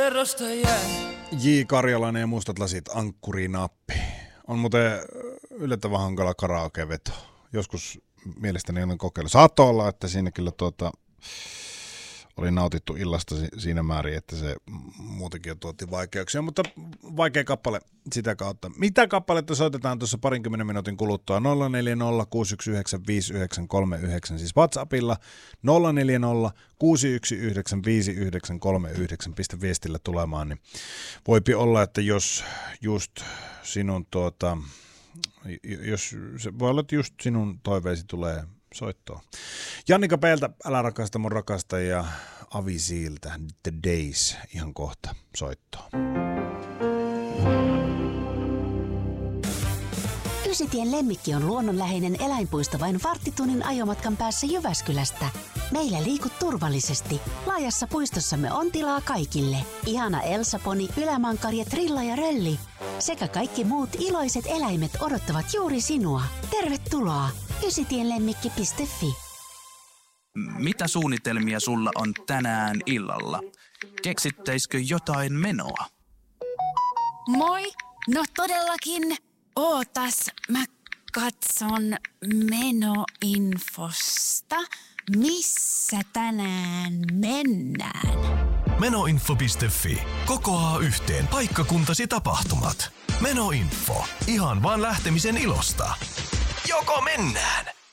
numerosta jää. J. Karjalainen ja Mustat lasit, ankkurinappi. On muuten yllättävän hankala karaoke-veto. Joskus mielestäni olen kokeillut. Saattoi olla, että siinä kyllä oli nautittu illasta siinä määrin, että se muutenkin jo tuotti vaikeuksia, mutta vaikea kappale sitä kautta. Mitä kappaletta soitetaan tuossa 20 minuutin kuluttua? 040 619 5939, siis WhatsAppilla 040 619 5939, pistä viestillä tulemaan, niin voipi olla, että jos just sinun jos se voi olla, että just sinun toiveesi tulee soittoa. Jannika Peeltä, Älä rakasta mun rakasta, ja Avisiiltä The Days ihan kohta soittoa. Ysitien Lemmikki on luonnonläheinen eläinpuisto vain varttitunnin ajomatkan päässä Jyväskylästä. Meillä liikut turvallisesti. Laajassa puistossamme on tilaa kaikille. Ihana Elsa-poni, ylämankarja, trilla ja rölli sekä kaikki muut iloiset eläimet odottavat juuri sinua. Tervetuloa ysitienlemmikki.fi. Mitä suunnitelmia sulla on tänään illalla? Keksittäisikö jotain menoa? Moi! No todellakin. Ootas, mä katson menoinfosta. Missä tänään mennään? Menoinfo.fi. Kokoaa yhteen paikkakuntasi tapahtumat. Menoinfo. Ihan vaan lähtemisen ilosta. Joko mennään